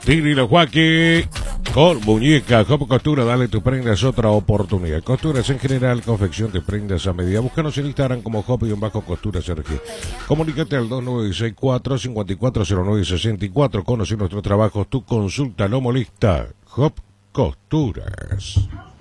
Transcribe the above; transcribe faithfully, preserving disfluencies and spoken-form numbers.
Tini lo Joaquín. Con muñeca, Hop Costura, dale tus prendas otra oportunidad. Costuras en general, confección de prendas a medida. Búscanos en Instagram como Hop-Costuras R G. Comunícate al dos nueve seis cuatro, cinco cuatro cero nueve seis cuatro. Conoce nuestros trabajos, tu consulta lo molesta. Hop Costuras.